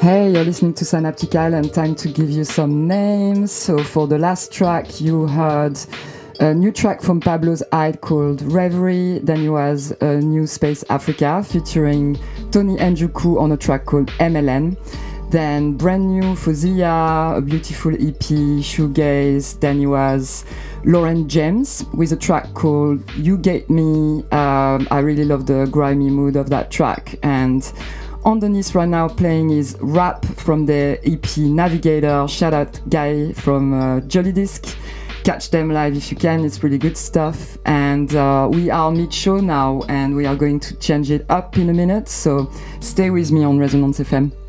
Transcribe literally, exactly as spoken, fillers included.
Hey, you're listening to Synaptical and time to give you some names. So for the last track, you heard a new track from Pablo's Hyde called Reverie. Then you has a new Space Africa featuring Tony Njuku on a track called M L N. Then brand new Fozia, a beautiful E P, Shoegaze. Then you has Lauren James with a track called You Get Me. Um, I really love the grimy mood of that track. And underneath right now playing is Rap from the E P Navigator. Shout out Guy from uh, Jolly Disc. Catch them live if you can, it's really good stuff. And uh, we are mid-show now and we are going to change it up in a minute. So stay with me on Resonance F M.